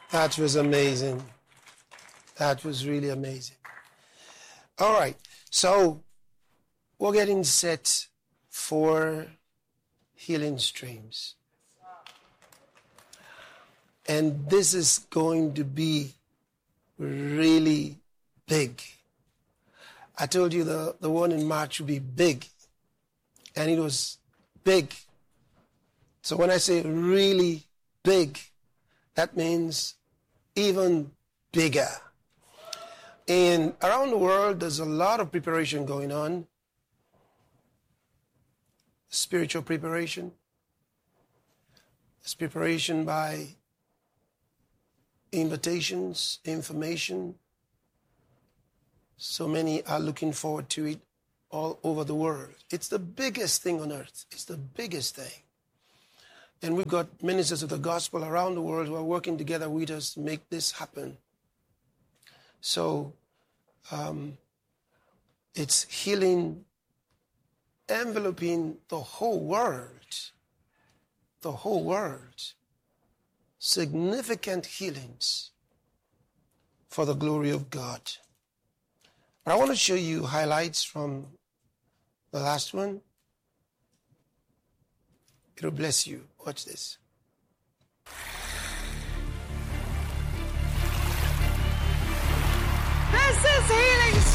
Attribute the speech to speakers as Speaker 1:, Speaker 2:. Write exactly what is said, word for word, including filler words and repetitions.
Speaker 1: That was amazing. That was really amazing. All right. So we're getting set for healing streams. And this is going to be really big. I told you the, the one in March would be big. And it was big. So when I say really big, that means even bigger. And around the world, there's a lot of preparation going on. Spiritual preparation. It's preparation by invitations, information. So many are looking forward to it all over the world. It's the biggest thing on earth. It's the biggest thing. And we've got ministers of the gospel around the world who are working together with us to make this happen. So um, it's healing, enveloping the whole world. The whole world. Significant healings for the glory of God. But I want to show you highlights from the last one. It'll bless you. Watch this.
Speaker 2: This is Healing